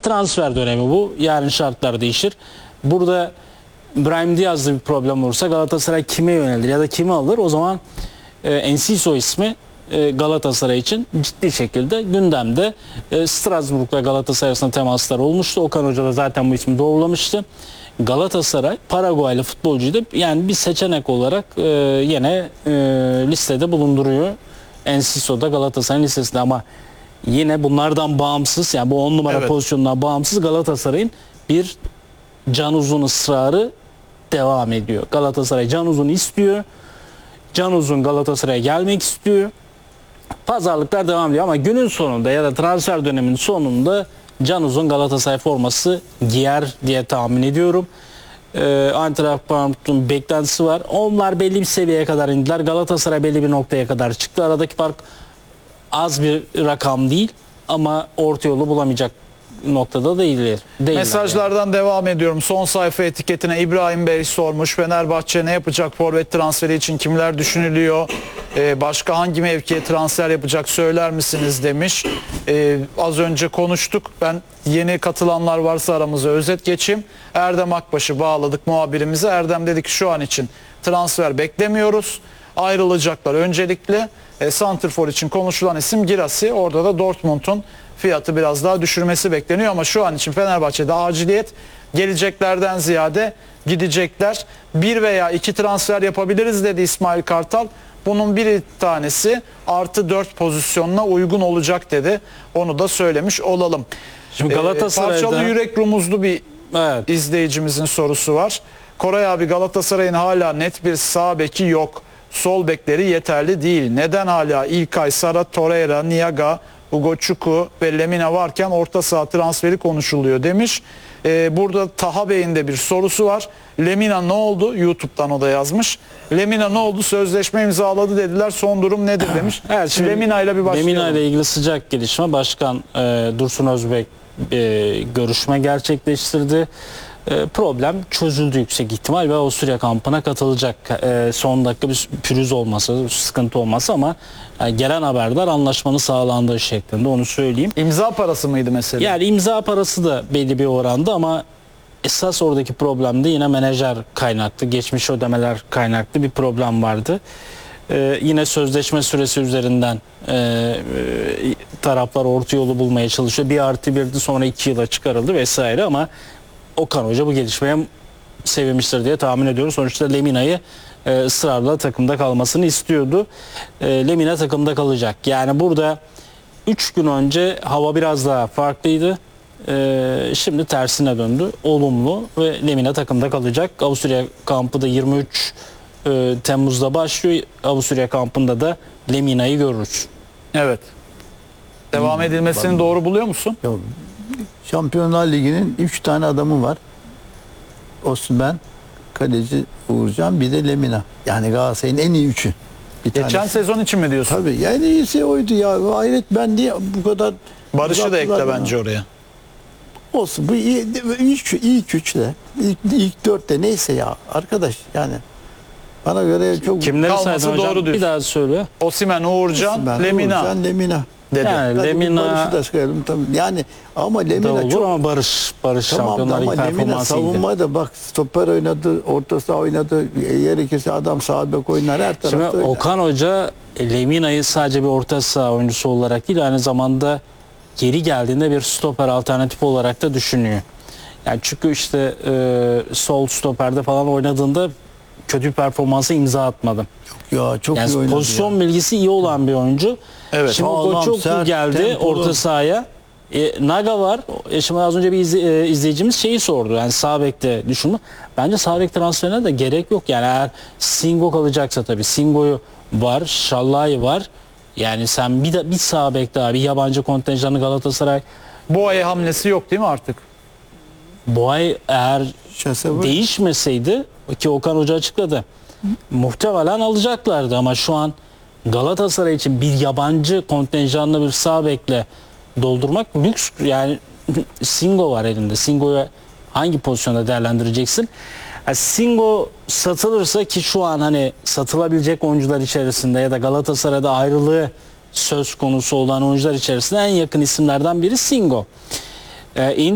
transfer dönemi bu. Yarın şartlar değişir. Burada Brahim Diaz'da bir problem olursa Galatasaray kime yönelir ya da kimi alır? O zaman Enciso ismi Galatasaray için ciddi şekilde gündemde. Strasbourg'la Galatasaray arasında temaslar olmuştu. Okan Hoca da zaten bu ismi doğrulamıştı. Galatasaray Paraguaylı futbolcuyu da yani bir seçenek olarak yine listede bulunduruyor. Enciso da Galatasaray'ın listesinde ama yine bunlardan bağımsız, yani bu 10 numara pozisyonundan bağımsız Galatasaray'ın bir Can Uzun ısrarı devam ediyor. Galatasaray Can Uzun istiyor. Can Uzun Galatasaray'a gelmek istiyor. Pazarlıklar devam ediyor ama günün sonunda ya da transfer döneminin sonunda Can Uzun Galatasaray forması giyer diye tahmin ediyorum. Eintracht Frankfurt'un beklentisi var. Onlar belli bir seviyeye kadar indiler. Galatasaray belli bir noktaya kadar çıktı. Aradaki fark az bir rakam değil ama orta yolu bulamayacak noktada değiller. Mesajlardan yani devam ediyorum. Son sayfa etiketine İbrahim Bey sormuş. Fenerbahçe ne yapacak? Forvet transferi için kimler düşünülüyor? Başka hangi mevkiye transfer yapacak söyler misiniz demiş. Az önce konuştuk. Ben yeni katılanlar varsa aramıza özet geçeyim. Erdem Akbaş'ı bağladık muhabirimize. Erdem dedi ki şu an için transfer beklemiyoruz. Ayrılacaklar. Öncelikle santrfor için konuşulan isim Girassi. Orada da Dortmund'un fiyatı biraz daha düşürmesi bekleniyor ama şu an için Fenerbahçe'de aciliyet, geleceklerden ziyade gidecekler. Bir veya iki transfer yapabiliriz dedi İsmail Kartal. Bunun bir tanesi +4 pozisyonuna uygun olacak dedi. Onu da söylemiş olalım. Şimdi Galatasaray'da Parçalı yürek rumuzlu bir izleyicimizin sorusu var. Koray abi, Galatasaray'ın hala net bir sağ beki yok. Sol bekleri yeterli değil. Neden hala İlkay, Sara, Torreira, Niaga, Hugo Çuku ve Lemina varken orta saha transferi konuşuluyor demiş. Burada Taha Bey'in de bir sorusu var. Lemina ne oldu? YouTube'dan o da yazmış. Lemina ne oldu? Sözleşme imzaladı dediler. Son durum nedir demiş. Evet, şimdi Lemina ile bir başlayalım. Lemina ile ilgili sıcak gelişme. Başkan Dursun Özbek görüşme gerçekleştirdi. Problem çözüldü yüksek ihtimal ve Avusturya kampına katılacak. Son dakika bir pürüz olması, sıkıntı olması ama gelen haberler anlaşmanın sağlandığı şeklinde, onu söyleyeyim. İmza parası mıydı mesela? Yani imza parası da belli bir oranda ama esas oradaki problem de yine menajer kaynaklı, geçmiş ödemeler kaynaklı bir problem vardı. Yine sözleşme süresi üzerinden taraflar orta yolu bulmaya çalışıyor. 1+1'di, sonra 2 yıla çıkarıldı vesaire ama Okan Hoca bu gelişmeye sevinmiştir diye tahmin ediyorum. Sonuçta Lemina'yı ısrarla takımda kalmasını istiyordu. Lemina takımda kalacak. Yani burada 3 gün önce hava biraz daha farklıydı. Şimdi tersine döndü. Olumlu ve Lemina takımda kalacak. Avusturya kampı da 23 Temmuz'da başlıyor. Avusturya kampında da Lemina'yı görürüz. Evet. Devam edilmesini doğru buluyor musun? Yok. Şampiyonlar Ligi'nin 3 tane adamı var. Osimhen, kaleci Uğurcan, bir de Lemina. Yani Galatasaray'ın en iyi üçü. Geçen sezon için mi diyorsun? Tabii. Yani en iyisi oydu ya. Hayret, ben niye bu kadar... Barış'ı da ekle bana bence oraya. Olsun. Bu ilk üçle, ilk dörtte neyse ya. Arkadaş yani bana göre çok... Kimleri Kalması saydın hocam? doğru diyorsun. Bir daha söyle. Osimhen, Uğurcan, Osimhen, Lemina. Uğurcan, Lemina. Dedi. Yani Hadi Lemina Barış'ı da sayalım tabii. Yani ama da Lemina olur çok... ama Barış Tamam Şampiyonlar Ligi ama Lemina performansıydı. savunmada bak, stoper oynadı, orta saha oynadı, gerekirse adam sağ bek oynar, her Şimdi tarafta oynar. Okan Hoca Lemina'yı sadece bir orta saha oyuncusu olarak değil, aynı zamanda geri geldiğinde bir stoper alternatif olarak da düşünüyor. Yani çünkü işte sol stoperde falan oynadığında kötü bir performansa imza atmadı. Ya çok iyi Yani oynadı pozisyon ya. bilgisi iyi olan bir oyuncu. Evet. Şimdi Sağlam, Goçoku sert, geldi tempolu. orta sahaya. Naga var. Şimdi az önce bir izleyicimiz şeyi sordu. Yani sağ bekte düşündü. Bence sağ bek transferine de gerek yok. Yani eğer Singo kalacaksa tabii. Singo'yu var, Şallay var. Yani sen bir sağ bek daha, bir yabancı kontenjanı Galatasaray. Bu ay hamlesi yok değil mi artık? Bu ay eğer Şase var. değişmeseydi, ki Okan Hoca açıkladı, muhtemelen alacaklardı ama şu an Galatasaray için bir yabancı kontenjanlı bir sağ bekle doldurmak lüks. Yani Singo var elinde. Singo'yu hangi pozisyonda değerlendireceksin? Yani Singo satılırsa, ki şu an hani satılabilecek oyuncular içerisinde ya da Galatasaray'da ayrılığı söz konusu olan oyuncular içerisinde en yakın isimlerden biri Singo.